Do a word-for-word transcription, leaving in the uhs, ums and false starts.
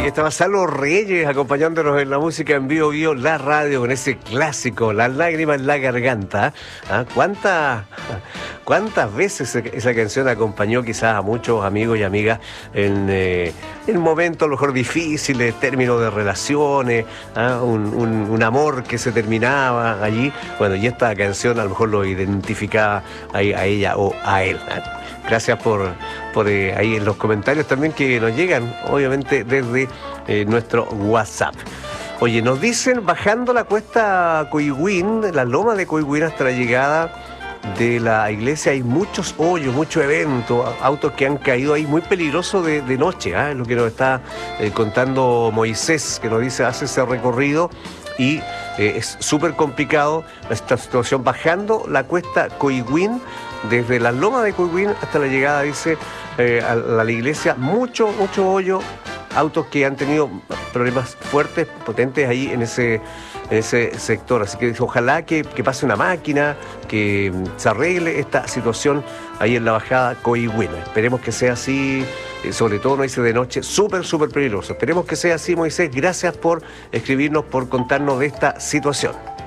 estaba Salo Reyes acompañándonos en la música en vivo, vivo, la radio, con ese clásico, Las lágrimas en la garganta. ¿Ah? ¿Cuántas, cuántas veces esa canción acompañó quizás a muchos amigos y amigas en, eh, en momentos a lo mejor difíciles, términos de relaciones, ¿ah? un, un, un amor que se terminaba allí? Bueno, y esta canción a lo mejor lo identificaba a, a ella o a él. ¿Ah? Gracias por, por eh, ahí en los comentarios también que nos llegan, obviamente desde eh, nuestro WhatsApp. Oye, nos dicen, bajando la cuesta Coihuen, la loma de Coihuen hasta la llegada de la iglesia, hay muchos hoyos, muchos eventos, autos que han caído ahí, muy peligroso de, de noche, ¿eh? Es lo que nos está eh, contando Moisés, que nos dice, hace ese recorrido y eh, es súper complicado esta situación bajando la cuesta Coihuen, desde la loma de Coihuen hasta la llegada, dice, eh, a la iglesia, mucho, mucho hoyo, autos que han tenido problemas fuertes, potentes ahí en ese, en ese sector. Así que ojalá que, que pase una máquina, que se arregle esta situación ahí en la bajada Coihuen. Esperemos que sea así, eh, sobre todo no dice de noche, súper, súper peligroso. Esperemos que sea así, Moisés. Gracias por escribirnos, por contarnos de esta situación.